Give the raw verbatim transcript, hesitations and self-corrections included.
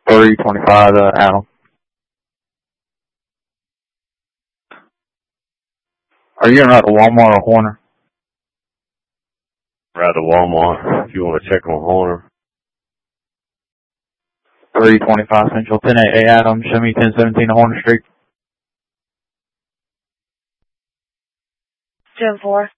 three twenty-five, uh, Adam. Are you gonna ride to Walmart or Horner? Ride to Walmart if you want to check on Horner. three twenty-five Central, ten eighty-eight Adam, show me ten seventeen Horner Street. ten four.